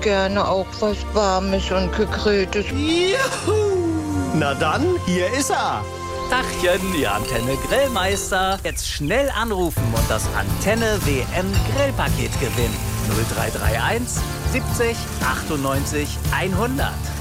gerne auch was Warmes und Gegrilltes. Juhu! Na dann, hier ist er. Tachchen, Ihr Antenne Grillmeister. Jetzt schnell anrufen und das Antenne WM Grillpaket gewinnen. 0331 70 98 100.